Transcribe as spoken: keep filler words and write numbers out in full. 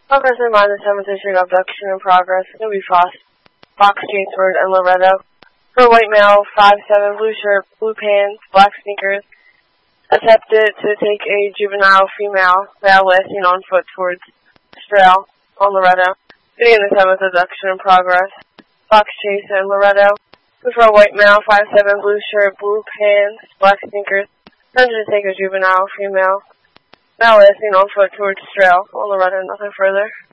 Officer mind the seventh District abduction in progress. Newbie Fox, Fox Chaseford, and Loretto. For white male, five seven, blue shirt, blue pants, black sneakers. Attempted to take a juvenile female, now seen on foot towards Strail on Loretto. Beginning the seventh abduction in progress. Fox Chase and Loretto. For a white male, five seven, blue shirt, blue pants, black sneakers. Attempted to take a juvenile female, now seen on foot towards Strail on Loretto. Nothing further.